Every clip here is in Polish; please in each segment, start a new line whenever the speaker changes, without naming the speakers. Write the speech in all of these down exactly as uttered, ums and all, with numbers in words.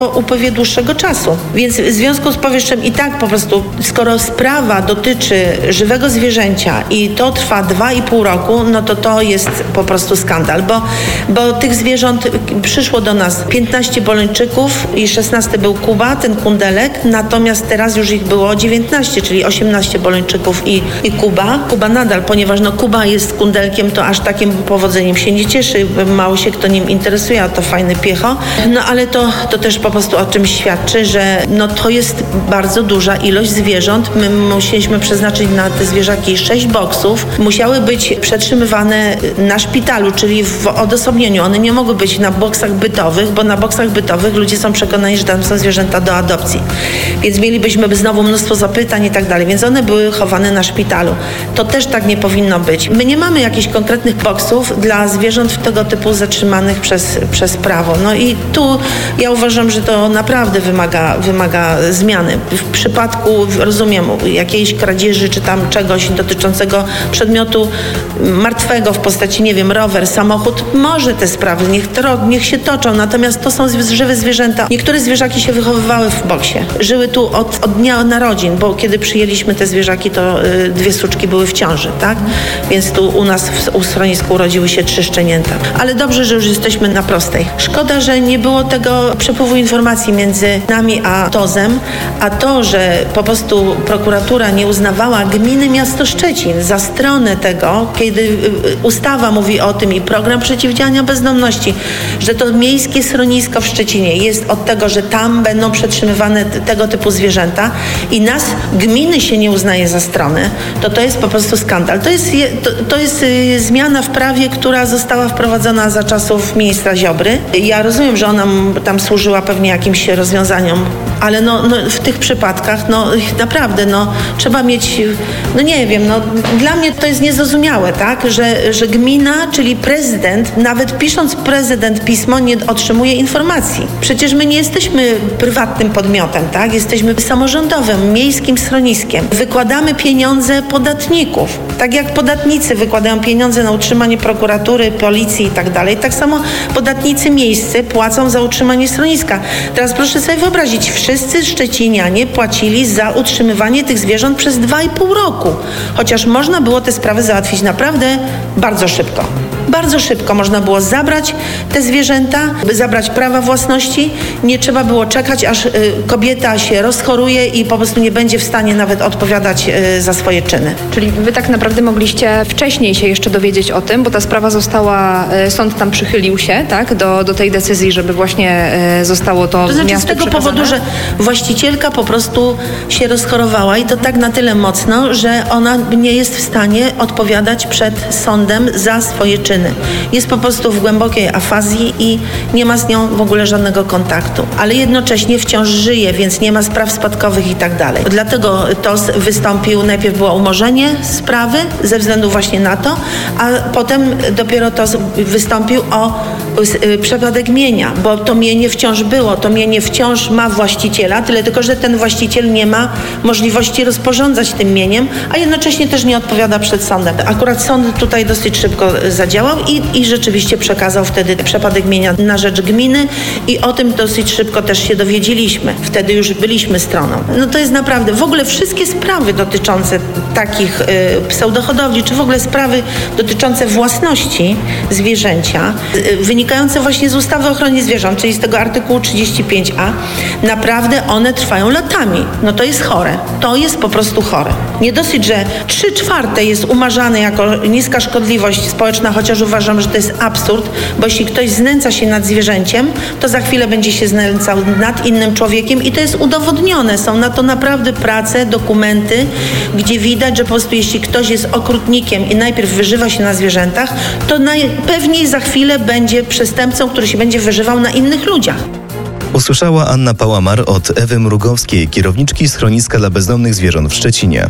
upływie dłuższego czasu. Więc w związku z powyższym i tak po prostu, skoro sprawa dotyczy żywego zwierzęcia i to trwa dwa i pół roku, no to to jest po prostu skandal, bo, bo tych zwierząt przyszło do nas piętnaście bolończyków i szesnasty był Kuba, ten kundelek, natomiast teraz już ich było dziewiętnaście, czyli osiemnaście bolończyków i, i Kuba. Kuba nadal, ponieważ no Kuba jest kundelkiem, to aż takim powodzeniem się nie cieszy, mało się kto nim interesuje, a to fajny piecho. No ale to, to też po prostu o czymś świadczy, że no to jest bardzo duża ilość zwierząt. My musieliśmy przeznaczyć na te zwierzaki sześć boksów. Musiały być przetrzymywane na szpitalu, czyli w odosobnieniu. One nie mogły być na boksach bytowych, bo na boksach bytowych ludzie są przekonani, że tam są zwierzęta do adopcji. Więc mielibyśmy znowu mnóstwo zapytań i tak dalej. Więc one były chowane na szpitalu. To też tak nie powinno być. My nie mamy jakichś konkretnych boksów dla zwierząt tego typu zatrzymanych przez, przez prawo. No i tu ja uważam, że to naprawdę wymaga, wymaga zmiany. W przypadku, rozumiem, jakiejś kradzieży czy tam czegoś dotyczącego przedmiotu martwego w postaci, nie wiem, rower, samochód, może te sprawy, niech, to, niech się toczą, natomiast to są żywe zwierzęta. Niektóre zwierzaki się wychowywały w boksie. Żyły tu od, od dnia narodzin, bo kiedy przyjęliśmy te zwierzaki, to y, dwie suczki były w ciąży, tak? Więc tu u nas w u schronisku urodziły się trzy szczenięta. Ale dobrze, że już jesteśmy na prostej. Szkoda, że nie było tego przepływu informacji między nami a tozem, a to, że po prostu prokuratura nie uznawała gminy miasto Szczecin za stronę tego, kiedy ustawa mówi o tym i program przeciwdziałania bezdomności, że to miejskie schronisko w Szczecinie jest od tego, że tam będą przetrzymywane t- tego typu zwierzęta i nas, gminy się nie uznaje za stronę, to to jest po prostu skandal. To jest, je, to, to jest y, zmiana w prawie, która została wprowadzona za czasów ministra Ziobry. Ja rozumiem, że ona tam służyła pewnie jakimś rozwiązaniom, ale no, no w tych przypadkach no naprawdę no trzeba mieć, no nie wiem, no dla mnie to jest niezrozumiałe, tak, że, że gmina, czyli prezydent, nawet pisząc prezydent pismo, nie otrzymuje informacji. Przecież my nie jesteśmy prywatnym podmiotem, tak, jesteśmy samorządowym, miejskim schroniskiem. Wykładamy pieniądze podatników, tak jak podatnicy wykładają pieniądze na utrzymanie prokuratury, policji i tak dalej, tak samo podatnicy miejscy płacą za utrzymanie schroniska. Teraz proszę sobie wyobrazić, wszyscy szczecinianie płacili za utrzymywanie tych zwierząt przez dwa i pół roku. Chociaż można było te sprawy załatwić naprawdę bardzo szybko. Bardzo szybko można było zabrać te zwierzęta, zabrać prawa własności. Nie trzeba było czekać, aż y, kobieta się rozchoruje i po prostu nie będzie w stanie nawet odpowiadać y, za swoje czyny.
Czyli wy tak naprawdę mogliście wcześniej się jeszcze dowiedzieć o tym, bo ta sprawa została, y, sąd tam przychylił się, tak, do, do tej decyzji, żeby właśnie y, zostało to
To znaczy
miastu
z tego
przekazane?
powodu, że właścicielka po prostu się rozchorowała i to tak na tyle mocno, że ona nie jest w stanie odpowiadać przed sądem za swoje czyny. Jest po prostu w głębokiej afazji i nie ma z nią w ogóle żadnego kontaktu. Ale jednocześnie wciąż żyje, więc nie ma spraw spadkowych i tak dalej. Dlatego T O S wystąpił, najpierw było umorzenie sprawy ze względu właśnie na to, a potem dopiero T O S wystąpił o przepadek mienia, bo to mienie wciąż było, to mienie wciąż ma właściciela, tyle tylko, że ten właściciel nie ma możliwości rozporządzać tym mieniem, a jednocześnie też nie odpowiada przed sądem. Akurat sąd tutaj dosyć szybko zadziałał i, i rzeczywiście przekazał wtedy przepadek mienia na rzecz gminy i o tym dosyć szybko też się dowiedzieliśmy. Wtedy już byliśmy stroną. No to jest naprawdę, w ogóle wszystkie sprawy dotyczące takich y, pseudohodowli, czy w ogóle sprawy dotyczące własności zwierzęcia, y, wynikające właśnie z ustawy o ochronie zwierząt, czyli z tego artykułu trzydzieści pięć a, naprawdę one trwają latami. No to jest chore. To jest po prostu chore. Nie dosyć, że trzy czwarte jest umarzane jako niska szkodliwość społeczna, chociaż uważam, że to jest absurd, bo jeśli ktoś znęca się nad zwierzęciem, to za chwilę będzie się znęcał nad innym człowiekiem i to jest udowodnione. Są na to naprawdę prace, dokumenty, gdzie widać, że po prostu jeśli ktoś jest okrutnikiem i najpierw wyżywa się na zwierzętach, to najpewniej za chwilę będzie przestępcą, który się będzie wyżywał na innych ludziach.
Usłyszała Anna Pałamar od Ewy Mrugowskiej, kierowniczki schroniska dla bezdomnych zwierząt w Szczecinie.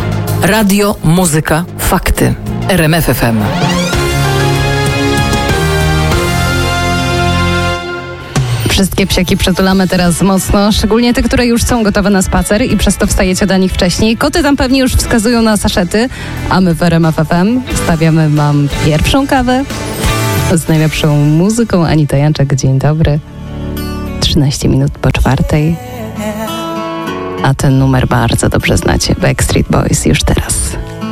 Radio, muzyka, fakty. R M F F M.
Wszystkie psiaki przytulamy teraz mocno, szczególnie te, które już są gotowe na spacer i przez to wstajecie do nich wcześniej. Koty tam pewnie już wskazują na saszety, a my w R M F F M stawiamy wam pierwszą kawę z najlepszą muzyką. Anita Janczak, dzień dobry. trzynaście minut po czwartej. A ten numer bardzo dobrze znacie. Backstreet Boys już teraz.